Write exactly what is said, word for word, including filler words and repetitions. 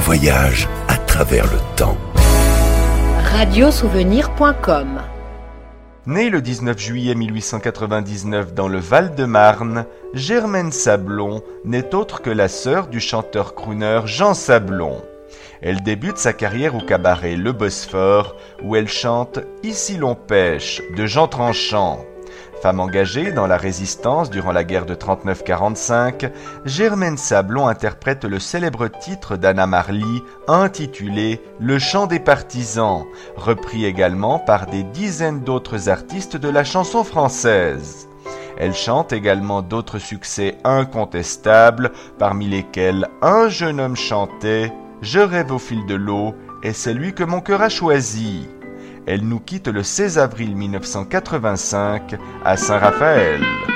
voyage à travers le temps. radiosouvenir point com. Née le dix-neuf juillet mille huit cent quatre-vingt-dix-neuf dans le Val-de-Marne, Germaine Sablon n'est autre que la sœur du chanteur-crooner Jean Sablon. Elle débute sa carrière au cabaret Le Bosphore, où elle chante « Ici l'on pêche » de Jean Tranchant. Femme engagée dans la résistance durant la guerre de trente-neuf quarante-cinq, Germaine Sablon interprète le célèbre titre d'Anna Marly intitulé « Le chant des partisans », repris également par des dizaines d'autres artistes de la chanson française. Elle chante également d'autres succès incontestables, parmi lesquels « Un jeune homme chantait »,« Je rêve au fil de l'eau » et « C'est lui que mon cœur a choisi ». Elle nous quitte le seize avril mille neuf cent quatre-vingt-cinq à Saint-Raphaël.